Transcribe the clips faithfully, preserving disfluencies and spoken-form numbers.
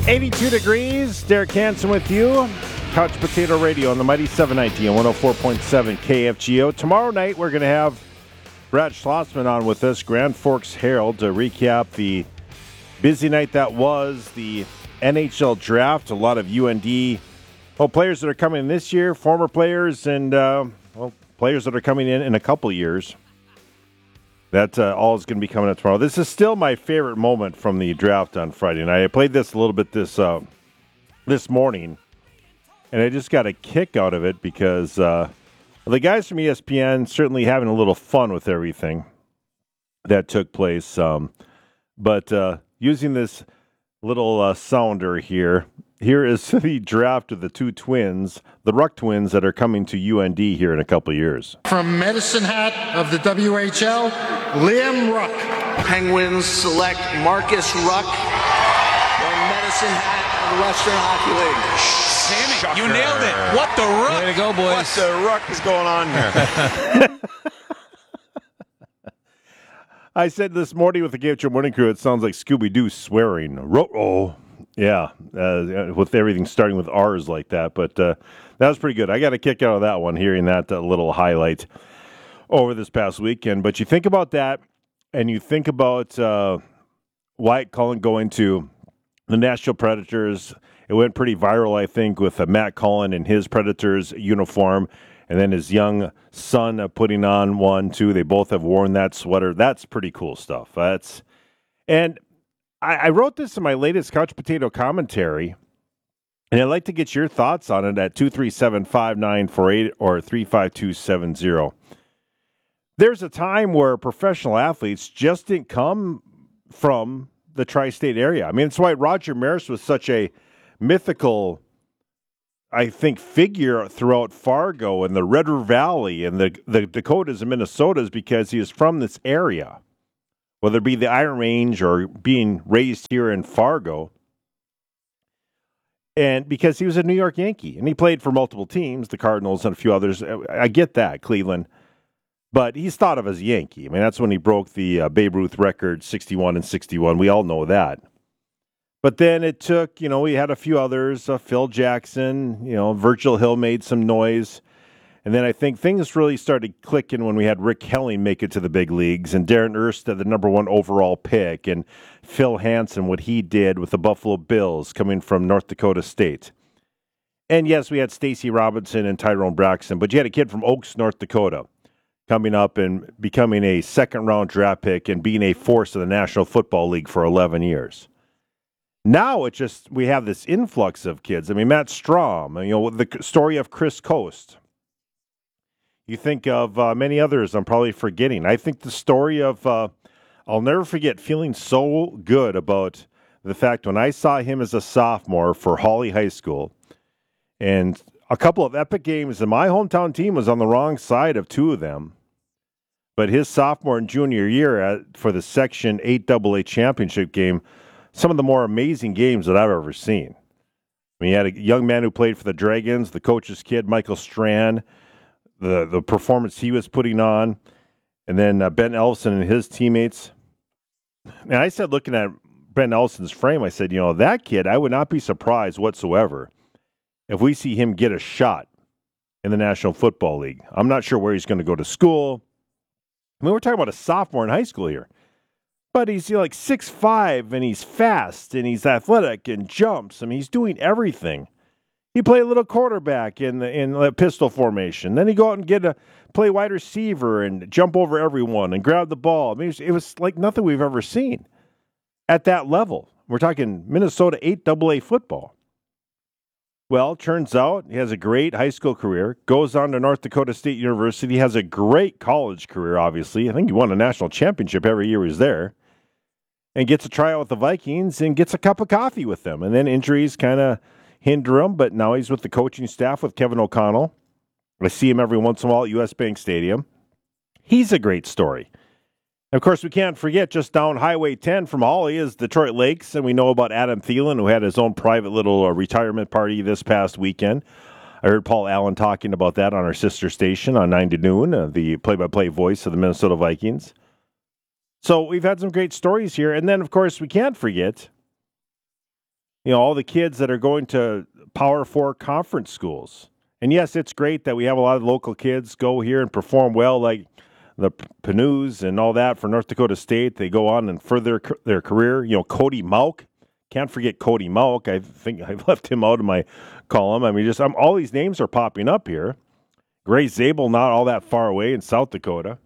eighty-two degrees. Derek Hansen with you. Couch Potato Radio on the Mighty seven ninety and one oh four point seven K F G O. Tomorrow night, we're going to have Brad Schlossman on with us, Grand Forks Herald, to recap the busy night that was the N H L draft. A lot of U N D well, players that are coming in this year, former players, and uh, well, players that are coming in in a couple years. That uh, all is going to be coming up tomorrow. This is still my favorite moment from the draft on Friday night. I played this a little bit this uh, this morning, and I just got a kick out of it because uh, the guys from E S P N certainly having a little fun with everything that took place. Um, but uh, using this little uh, sounder here, here is the draft of the two twins, the Ruck twins that are coming to U N D here in a couple of years. From Medicine Hat of the W H L, Liam Ruck. Penguins select Marcus Ruck from Medicine Hat of the Western Hockey League. Sammy, Shocker. You nailed it. What the Ruck? Way to go, boys. What the Ruck is going on here? I said this morning with the Game Show Morning Crew, it sounds like Scooby-Doo swearing. Ro-oh. Yeah, uh, with everything starting with R's like that. But uh, that was pretty good. I got a kick out of that one, hearing that uh, little highlight over this past weekend. But you think about that, and you think about uh, Wyatt Cullen going to the Nashville Predators. It went pretty viral, I think, with uh, Matt Cullen in his Predators uniform, and then his young son uh, putting on one, too. They both have worn that sweater. That's pretty cool stuff. That's and I, I wrote this in my latest Couch Potato commentary, and I'd like to get your thoughts on it at two three seven, five nine four eight or three five two seven zero. There's a time where professional athletes just didn't come from the tri-state area. I mean, it's why Roger Maris was such a mythical, I think, figure throughout Fargo and the Red River Valley and the, the Dakotas and Minnesotas, because he is from this area, whether it be the Iron Range or being raised here in Fargo. And because he was a New York Yankee, and he played for multiple teams, the Cardinals and a few others. I get that, Cleveland. But he's thought of as a Yankee. I mean, that's when he broke the uh, Babe Ruth record, sixty-one and sixty-one. We all know that. But then it took, you know, we had a few others, uh, Phil Jackson, you know, Virgil Hill made some noise. And then I think things really started clicking when we had Rick Helling make it to the big leagues, and Darren Erstad, the number one overall pick, and Phil Hansen, what he did with the Buffalo Bills coming from North Dakota State. And yes, we had Stacey Robinson and Tyrone Braxton, but you had a kid from Oaks, North Dakota, coming up and becoming a second-round draft pick and being a force of the National Football League for eleven years. Now it's just, we have this influx of kids. I mean, Matt Strom, you know, the story of Chris Coast. You think of uh, many others I'm probably forgetting. I think the story of, uh, I'll never forget feeling so good about the fact when I saw him as a sophomore for Hawley High School, and a couple of epic games, and my hometown team was on the wrong side of two of them. But his sophomore and junior year at, for the Section eight double A championship game, some of the more amazing games that I've ever seen. I mean, you had a young man who played for the Dragons, the coach's kid, Michael Strand, the, the performance he was putting on, and then uh, Ben Elson and his teammates. And I said, looking at Ben Elson's frame, I said, you know, that kid, I would not be surprised whatsoever if we see him get a shot in the National Football League. I'm not sure where he's going to go to school. I mean, we're talking about a sophomore in high school here. But he's, you know, like six five, and he's fast, and he's athletic, and jumps. I mean, he's doing everything. He played a little quarterback in the in the pistol formation. Then he go out and get a play wide receiver and jump over everyone and grab the ball. I mean, it was, it was like nothing we've ever seen at that level. We're talking Minnesota eight double A football. Well, turns out he has a great high school career, goes on to North Dakota State University, has a great college career, obviously. I think he won a national championship every year he was there, and gets a tryout with the Vikings and gets a cup of coffee with them. And then injuries kind of hinder him, but now he's with the coaching staff with Kevin O'Connell. I see him every once in a while at U S Bank Stadium. He's a great story. And of course, we can't forget just down Highway ten from Hawley is Detroit Lakes, and we know about Adam Thielen, who had his own private little uh, retirement party this past weekend. I heard Paul Allen talking about that on our sister station on nine to noon, uh, the play-by-play voice of the Minnesota Vikings. So we've had some great stories here. And then, of course, we can't forget, you know, all the kids that are going to Power Four conference schools. And yes, it's great that we have a lot of local kids go here and perform well, like the Panoos and all that for North Dakota State. They go on and further their career. You know, Cody Mauk. Can't forget Cody Mauk. I think I left him out of my column. I mean, just um, all these names are popping up here. Gray Zabel, not all that far away in South Dakota.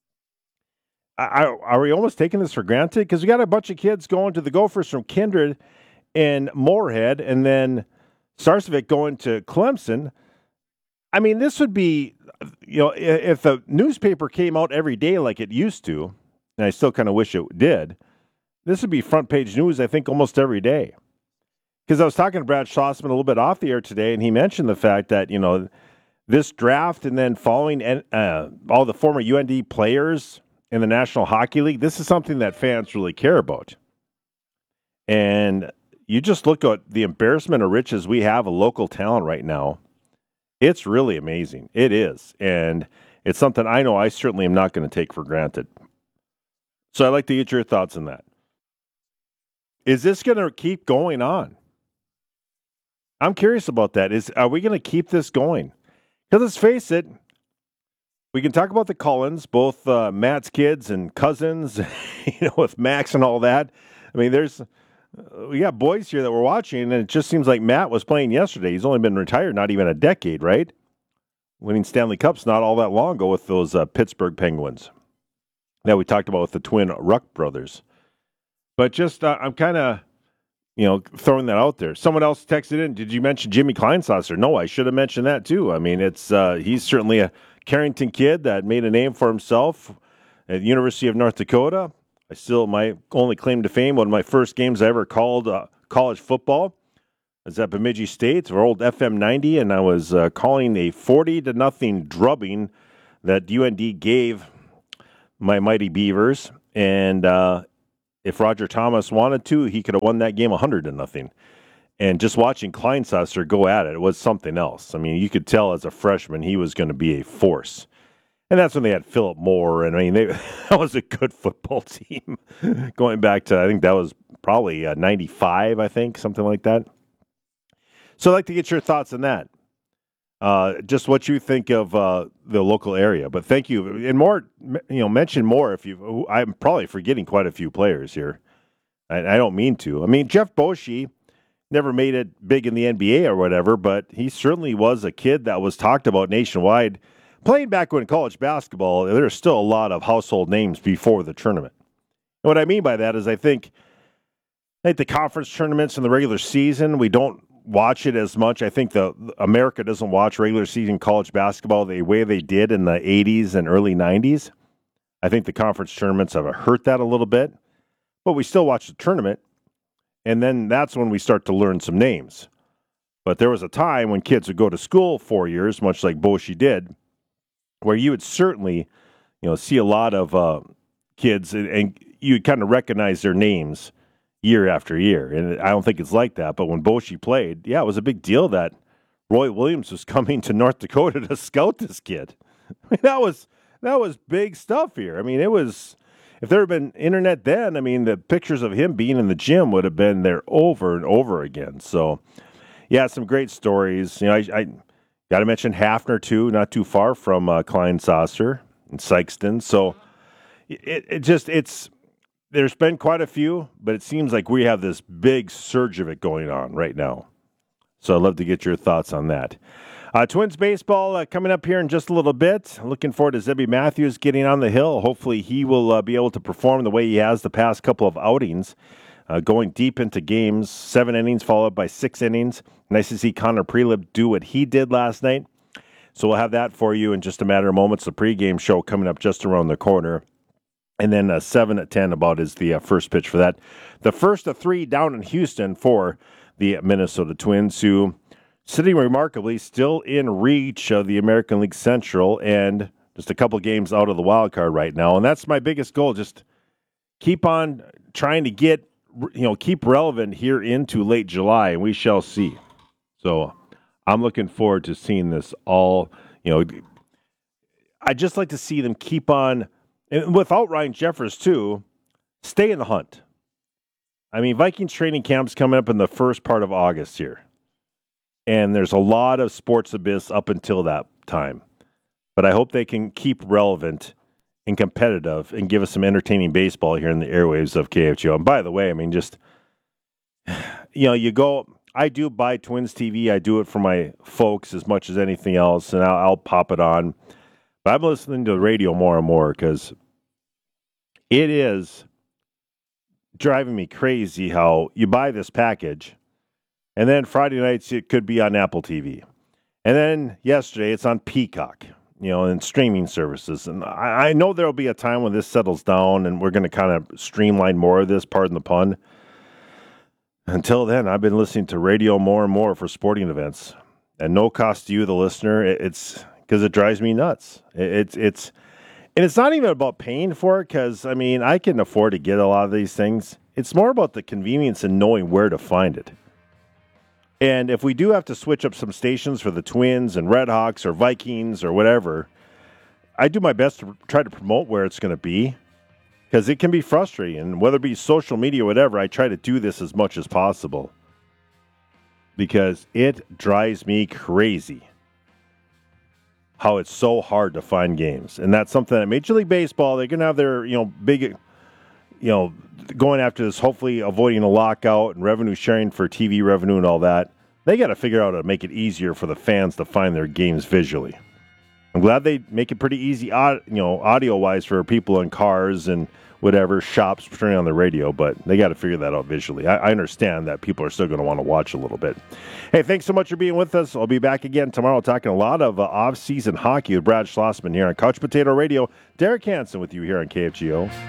I, I, are we almost taking this for granted? Because we got a bunch of kids going to the Gophers from Kindred and Moorhead, and then Sarcevic going to Clemson. I mean, this would be, you know, if the newspaper came out every day like it used to, and I still kind of wish it did, this would be front page news, I think, almost every day. Because I was talking to Brad Schlossman a little bit off the air today, and he mentioned the fact that, you know, this draft and then following uh, all the former U N D players in the National Hockey League, this is something that fans really care about. And you just look at the embarrassment of riches we have of local talent right now. It's really amazing. It is. And it's something I know I certainly am not going to take for granted. So I'd like to get your thoughts on that. Is this going to keep going on? I'm curious about that. Is are we going to keep this going? Because let's face it, we can talk about the Cullens, both uh, Matt's kids and cousins, you know, with Max and all that. I mean, there's uh, we got boys here that we're watching, and it just seems like Matt was playing yesterday. He's only been retired not even a decade, right? Winning Stanley Cups not all that long ago with those uh, Pittsburgh Penguins that we talked about with the twin Ruck brothers. But just, uh, I'm kind of, you know, throwing that out there. Someone else texted in, did you mention Jimmy Kleinsasser? No, I should have mentioned that too. I mean, it's uh, he's certainly a Carrington kid that made a name for himself at the University of North Dakota. I still, my only claim to fame, one of my first games I ever called uh, college football was at Bemidji State, our old F M ninety, and I was uh, calling a forty to nothing drubbing that U N D gave my Mighty Beavers. And uh, if Roger Thomas wanted to, he could have won that game one hundred to nothing. And just watching Kleinsasser go at it, it was something else. I mean, you could tell as a freshman he was going to be a force. And that's when they had Philip Moore, and I mean, they, that was a good football team. Going back to, I think that was probably uh, ninety-five, I think, something like that. So I'd like to get your thoughts on that. Uh, just what you think of uh, the local area. But thank you. And more, you know, mention more if you, I'm probably forgetting quite a few players here. I, I don't mean to. I mean, Jeff Boschee never made it big in the N B A or whatever, but he certainly was a kid that was talked about nationwide. Playing back when college basketball, there's still a lot of household names before the tournament. And what I mean by that is I think, I think the conference tournaments in the regular season, we don't watch it as much. I think the America doesn't watch regular season college basketball the way they did in the eighties and early nineties. I think the conference tournaments have hurt that a little bit, but we still watch the tournament, and then that's when we start to learn some names. But there was a time when kids would go to school four years, much like Boschee did, where you would certainly, you know, see a lot of uh, kids, and, and you would kind of recognize their names year after year. And I don't think it's like that. But when Boschee played, yeah, it was a big deal that Roy Williams was coming to North Dakota to scout this kid. I mean, that was that was big stuff here. I mean, it was, if there had been internet then, I mean, the pictures of him being in the gym would have been there over and over again. So, yeah, some great stories. You know, I, I got to mention Hafner, too, not too far from uh, Kleinsasser and Sykeston. So, it, it just, it's, there's been quite a few, but it seems like we have this big surge of it going on right now. So I'd love to get your thoughts on that. Uh, Twins baseball uh, coming up here in just a little bit. Looking forward to Zebby Matthews getting on the hill. Hopefully he will uh, be able to perform the way he has the past couple of outings, uh, going deep into games, seven innings followed by six innings. Nice to see Connor Prelip do what he did last night. So we'll have that for you in just a matter of moments. The pregame show coming up just around the corner. And then uh, seven at ten about is the uh, first pitch for that. The first of three down in Houston for the Minnesota Twins, who sitting remarkably still in reach of the American League Central and just a couple games out of the wild card right now. And that's my biggest goal, just keep on trying to get, you know, keep relevant here into late July, and we shall see. So I'm looking forward to seeing this all, you know, I'd just like to see them keep on, and without Ryan Jeffers too, stay in the hunt. I mean, Vikings training camp's coming up in the first part of August here. And there's a lot of sports abyss up until that time. But I hope they can keep relevant and competitive and give us some entertaining baseball here in the airwaves of K F G O. And by the way, I mean, just, you know, you go, I do buy Twins T V. I do it for my folks as much as anything else, and I'll, I'll pop it on. But I'm listening to the radio more and more because it is driving me crazy how you buy this package, and then Friday nights it could be on Apple T V. And then yesterday it's on Peacock, you know, and streaming services. And I, I know there will be a time when this settles down and we're going to kind of streamline more of this, pardon the pun. Until then, I've been listening to radio more and more for sporting events. And no cost to you, the listener. It, it's because it drives me nuts. It, it's, it's, and it's not even about paying for it because, I mean, I can afford to get a lot of these things. It's more about the convenience and knowing where to find it. And if we do have to switch up some stations for the Twins and Red Hawks or Vikings or whatever, I do my best to try to promote where it's going to be because it can be frustrating. And whether it be social media or whatever, I try to do this as much as possible because it drives me crazy how it's so hard to find games. And that's something that Major League Baseball, they're going to have their, you know, big, you know, going after this, hopefully avoiding a lockout and revenue sharing for T V revenue and all that. They got to figure out how to make it easier for the fans to find their games visually. I'm glad they make it pretty easy, you know, audio-wise for people in cars and whatever, shops turning on the radio, but they got to figure that out visually. I, I understand that people are still going to want to watch a little bit. Hey, thanks so much for being with us. I'll be back again tomorrow talking a lot of uh, off-season hockey with Brad Schlossman here on Couch Potato Radio. Derek Hansen with you here on K F G O.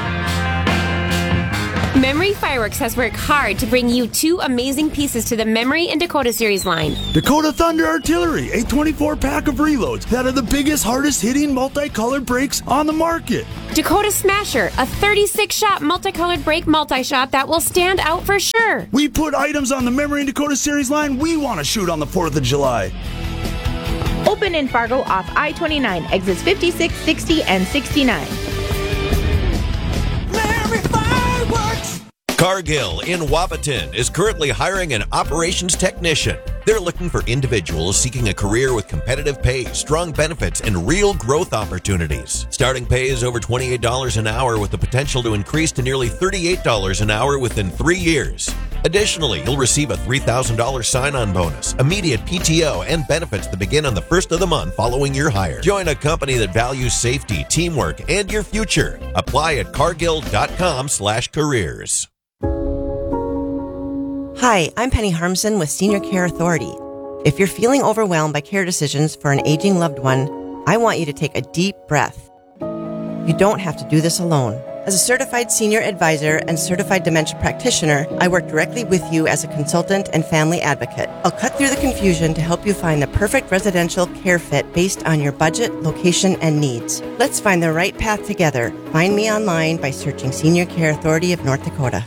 Memory Fireworks has worked hard to bring you two amazing pieces to the Memory and Dakota Series line. Dakota Thunder Artillery, a twenty-four pack of reloads that are the biggest, hardest-hitting multicolored brakes on the market. Dakota Smasher, a thirty-six shot multicolored brake multi-shot that will stand out for sure. We put items on the Memory and Dakota Series line we want to shoot on the fourth of July. Open in Fargo off I twenty-nine, exits fifty-six, sixty, and sixty-nine. Cargill in Wapaton is currently hiring an operations technician. They're looking for individuals seeking a career with competitive pay, strong benefits, and real growth opportunities. Starting pay is over twenty-eight dollars an hour with the potential to increase to nearly thirty-eight dollars an hour within three years. Additionally, you'll receive a three thousand dollars sign-on bonus, immediate P T O, and benefits that begin on the first of the month following your hire. Join a company that values safety, teamwork, and your future. Apply at cargill.com slash careers. Hi, I'm Penny Harmson with Senior Care Authority. If you're feeling overwhelmed by care decisions for an aging loved one, I want you to take a deep breath. You don't have to do this alone. As a certified senior advisor and certified dementia practitioner, I work directly with you as a consultant and family advocate. I'll cut through the confusion to help you find the perfect residential care fit based on your budget, location, and needs. Let's find the right path together. Find me online by searching Senior Care Authority of North Dakota.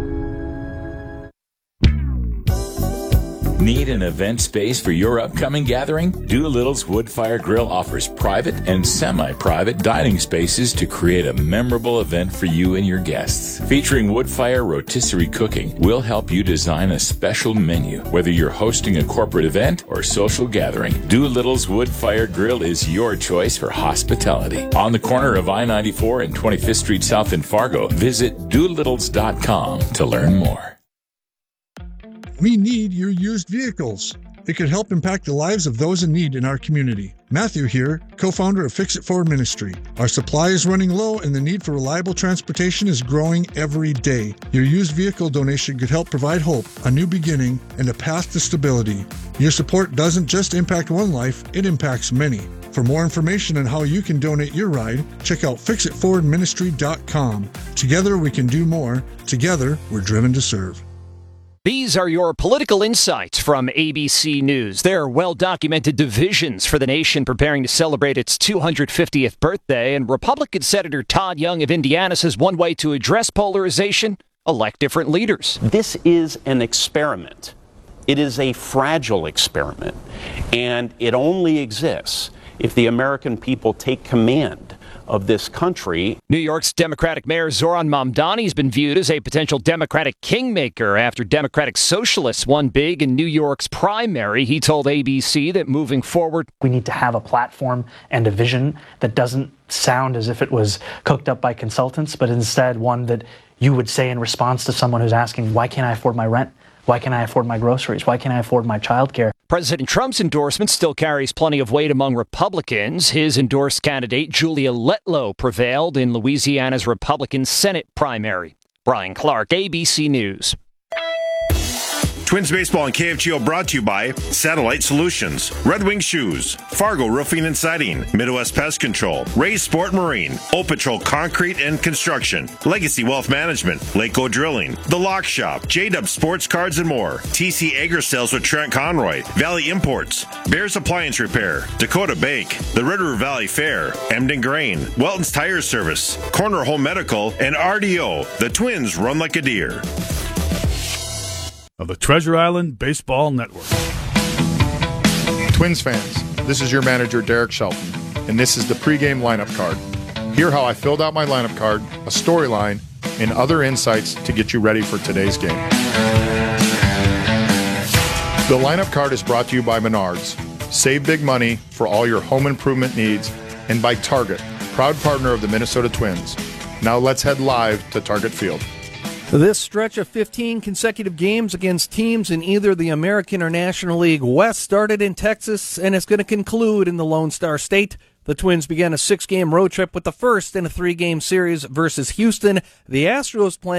Need an event space for your upcoming gathering? Doolittle's Woodfire Grill offers private and semi-private dining spaces to create a memorable event for you and your guests. Featuring Woodfire rotisserie cooking, we'll help you design a special menu. Whether you're hosting a corporate event or social gathering, Doolittle's Woodfire Grill is your choice for hospitality. On the corner of I ninety-four and twenty-fifth Street South in Fargo, visit doolittles dot com to learn more. We need your used vehicles. It could help impact the lives of those in need in our community. Matthew here, co-founder of Fix It Forward Ministry. Our supply is running low and the need for reliable transportation is growing every day. Your used vehicle donation could help provide hope, a new beginning, and a path to stability. Your support doesn't just impact one life, it impacts many. For more information on how you can donate your ride, check out fix it forward ministry dot com. Together we can do more. Together we're driven to serve. These are your political insights from A B C News. There are well-documented divisions for the nation preparing to celebrate its two hundred fiftieth birthday, and Republican Senator Todd Young of Indiana says one way to address polarization, elect different leaders. This is an experiment. It is a fragile experiment, and it only exists if the American people take command of this country. New York's Democratic Mayor Zoran Mamdani has been viewed as a potential Democratic kingmaker after Democratic Socialists won big in New York's primary. He told A B C that moving forward, we need to have a platform and a vision that doesn't sound as if it was cooked up by consultants, but instead one that you would say in response to someone who's asking, why can't I afford my rent? Why can't I afford my groceries? Why can't I afford my childcare? President Trump's endorsement still carries plenty of weight among Republicans. His endorsed candidate, Julia Letlow, prevailed in Louisiana's Republican Senate primary. Brian Clark, A B C News. Twins Baseball and K F G O brought to you by Satellite Solutions, Red Wing Shoes, Fargo Roofing and Siding, Midwest Pest Control, Ray's Sport Marine, O Patrol Concrete and Construction, Legacy Wealth Management, Lakeo Drilling, The Lock Shop, J-Dub Sports Cards and more, T C Agri Sales with Trent Conroy, Valley Imports, Bears Appliance Repair, Dakota Bake, the Red River Valley Fair, Emden Grain, Welton's Tire Service, Corner Home Medical, and R D O. The Twins run like a deer. Of the Treasure Island Baseball Network. Twins fans, this is your manager, Derek Shelton, and this is the pregame lineup card. Hear how I filled out my lineup card, a storyline, and other insights to get you ready for today's game. The lineup card is brought to you by Menards. Save big money for all your home improvement needs, and by Target, proud partner of the Minnesota Twins. Now let's head live to Target Field. This stretch of fifteen consecutive games against teams in either the American or National League West started in Texas and is going to conclude in the Lone Star State. The Twins began a six-game road trip with the first in a three-game series versus Houston. The Astros playing